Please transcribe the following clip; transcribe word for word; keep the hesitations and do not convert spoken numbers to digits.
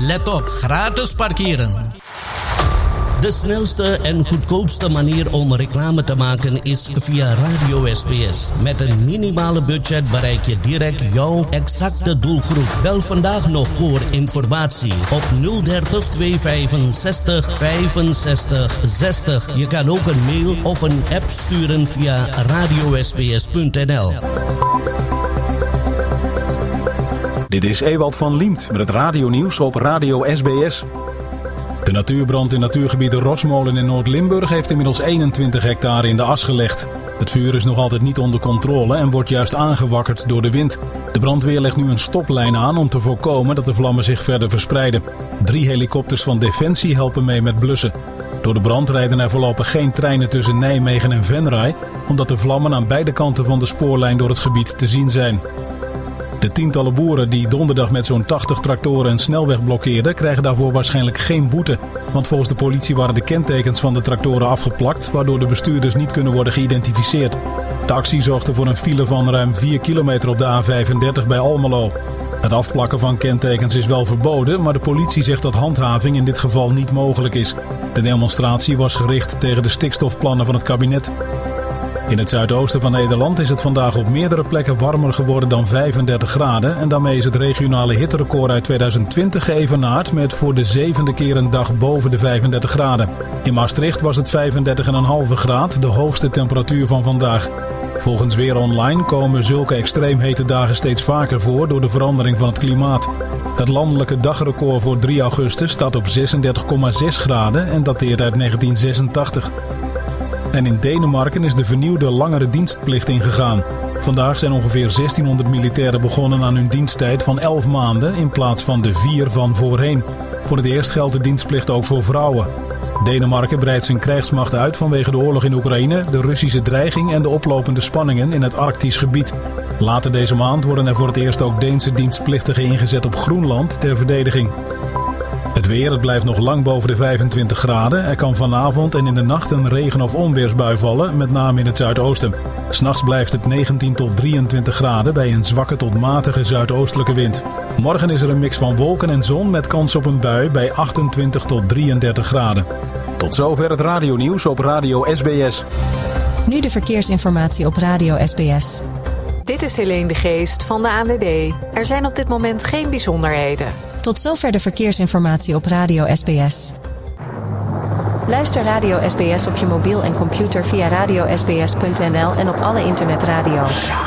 Let op, gratis parkeren. De snelste en goedkoopste manier om reclame te maken is via Radio S B S. Met een minimale budget bereik je direct jouw exacte doelgroep. Bel vandaag nog voor informatie op nul dertig tweehonderdvijfenzestig vijfenzestig zestig. Je kan ook een mail of een app sturen via radio s b s punt n l. Dit is Ewald van Liemt met het radionieuws op Radio S B S. De natuurbrand in natuurgebied Rosmolen in Noord-Limburg heeft inmiddels eenentwintig hectare in de as gelegd. Het vuur is nog altijd niet onder controle en wordt juist aangewakkerd door de wind. De brandweer legt nu een stoplijn aan om te voorkomen dat de vlammen zich verder verspreiden. Drie helikopters van Defensie helpen mee met blussen. Door de brand rijden er voorlopig geen treinen tussen Nijmegen en Venray, omdat de vlammen aan beide kanten van de spoorlijn door het gebied te zien zijn. De tientallen boeren die donderdag met zo'n tachtig tractoren een snelweg blokkeerden, krijgen daarvoor waarschijnlijk geen boete. Want volgens de politie waren de kentekens van de tractoren afgeplakt, waardoor de bestuurders niet kunnen worden geïdentificeerd. De actie zorgde voor een file van ruim vier kilometer op de A vijfendertig bij Almelo. Het afplakken van kentekens is wel verboden, maar de politie zegt dat handhaving in dit geval niet mogelijk is. De demonstratie was gericht tegen de stikstofplannen van het kabinet. In het zuidoosten van Nederland is het vandaag op meerdere plekken warmer geworden dan vijfendertig graden. En daarmee is het regionale hitterecord uit tweeduizend twintig geëvenaard met voor de zevende keer een dag boven de vijfendertig graden. In Maastricht was het vijfendertig komma vijf graden, de hoogste temperatuur van vandaag. Volgens Weer Online komen zulke extreem hete dagen steeds vaker voor door de verandering van het klimaat. Het landelijke dagrecord voor drie augustus staat op zesendertig komma zes graden en dateert uit negentien zesentachtig. En in Denemarken is de vernieuwde langere dienstplicht ingegaan. Vandaag zijn ongeveer zestienhonderd militairen begonnen aan hun diensttijd van elf maanden in plaats van de vier van voorheen. Voor het eerst geldt de dienstplicht ook voor vrouwen. Denemarken breidt zijn krijgsmacht uit vanwege de oorlog in Oekraïne, de Russische dreiging en de oplopende spanningen in het Arktisch gebied. Later deze maand worden er voor het eerst ook Deense dienstplichtigen ingezet op Groenland ter verdediging. Het weer, het blijft nog lang boven de vijfentwintig graden. Er kan vanavond en in de nacht een regen- of onweersbui vallen, met name in het zuidoosten. 'S Nachts blijft het negentien tot drieëntwintig graden bij een zwakke tot matige zuidoostelijke wind. Morgen is er een mix van wolken en zon met kans op een bui bij achtentwintig tot drieëndertig graden. Tot zover het radionieuws op Radio S B S. Nu de verkeersinformatie op Radio S B S. Dit is Helene de Geest van de A N W B. Er zijn op dit moment geen bijzonderheden. Tot zover de verkeersinformatie op Radio S B S. Luister Radio S B S op je mobiel en computer via radio s b s punt n l en op alle internetradio.